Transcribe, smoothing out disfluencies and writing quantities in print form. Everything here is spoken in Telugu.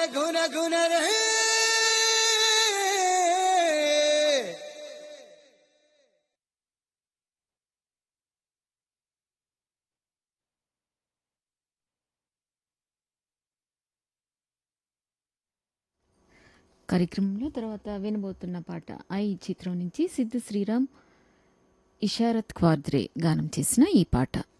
గున గున రే కార్యక్రమంలో తర్వాత వినబోతున్న పాట ఐ చిత్రం నుంచి సిద్ధు శ్రీరామ్ ఇషారత్ క్వాద్రే గానం చేసిన ఈ పాట.